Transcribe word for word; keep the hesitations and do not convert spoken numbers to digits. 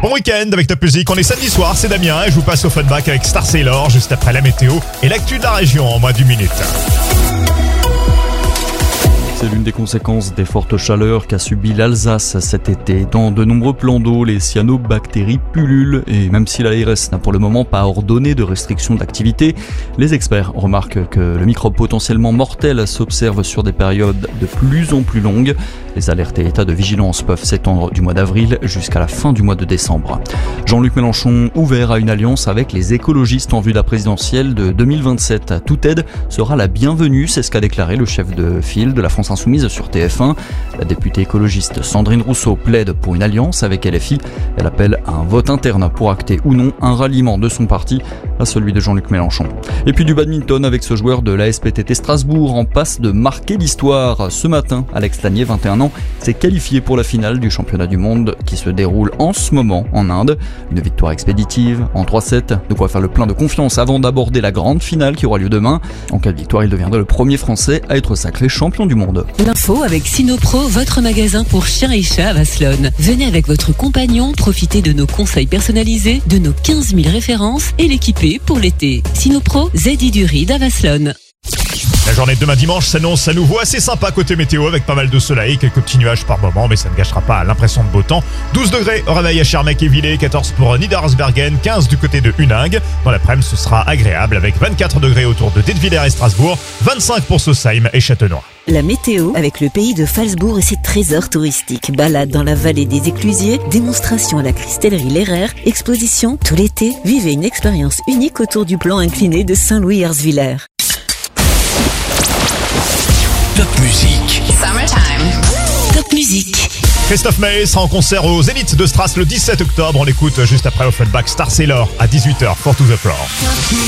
Bon week-end avec Top Music, on est samedi soir, c'est Damien et je vous passe au Funback avec Star Sailor juste après la météo et l'actu de la région en moins d'une minute. C'est l'une des conséquences des fortes chaleurs qu'a subi l'Alsace cet été. Dans de nombreux plans d'eau, les cyanobactéries pullulent et même si l'A R S n'a pour le moment pas ordonné de restriction d'activité, les experts remarquent que le microbe potentiellement mortel s'observe sur des périodes de plus en plus longues. Les alertes et états de vigilance peuvent s'étendre du mois d'avril jusqu'à la fin du mois de décembre. Jean-Luc Mélenchon ouvert à une alliance avec les écologistes en vue de la présidentielle de deux mille vingt-sept. Toute aide sera la bienvenue, c'est ce qu'a déclaré le chef de file de la France Insoumise sur T F un. La députée écologiste Sandrine Rousseau plaide pour une alliance avec L F I. Elle appelle à un vote interne pour acter ou non un ralliement de son parti à celui de Jean-Luc Mélenchon. Et puis du badminton avec ce joueur de l'A S P T T Strasbourg en passe de marquer l'histoire. Ce matin, Alex Lanier, vingt et un ans, s'est qualifié pour la finale du championnat du monde qui se déroule en ce moment en Inde. Une victoire expéditive en trois sept, de quoi faire le plein de confiance avant d'aborder la grande finale qui aura lieu demain. En cas de victoire, il deviendra le premier Français à être sacré champion du monde. L'info avec Sinopro, votre magasin pour chiens et chats à Vasselonne. Venez avec votre compagnon, profitez de nos conseils personnalisés, de nos quinze mille références et l'équiper pour l'été. Sinopro, Zedi du Ride à Vasselonne. La journée de demain dimanche s'annonce à nouveau assez sympa côté météo avec pas mal de soleil, quelques petits nuages par moment, mais ça ne gâchera pas l'impression de beau temps. douze degrés au réveil à Schaerbeek et Villers, quatorze pour Niedersbergen, quinze du côté de Huningue. Dans l'après-midi, ce sera agréable avec vingt-quatre degrés autour de Dietwiller et Strasbourg, vingt-cinq pour Sausheim et Châtenois. La météo avec le pays de Phalsbourg et ses trésors touristiques. Balade dans la vallée des Éclusiers, démonstration à la cristallerie Lehrer, exposition tout l'été. Vivez une expérience unique autour du plan incliné de Saint-Louis-Herzwiller. Top Music. Summertime. Top Music. Christophe Maé sera en concert au Zénith de Stras le dix-sept octobre. On l'écoute juste après au Funback Star Sailor à dix-huit heures, for to the floor.